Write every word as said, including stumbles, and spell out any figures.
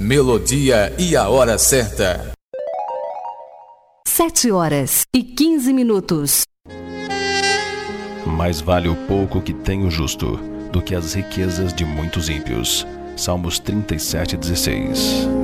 melodia e a hora certa. Sete horas e quinze minutos. Mais vale o pouco que tem o justo do que as riquezas de muitos ímpios. Salmos trinta e sete, dezesseis.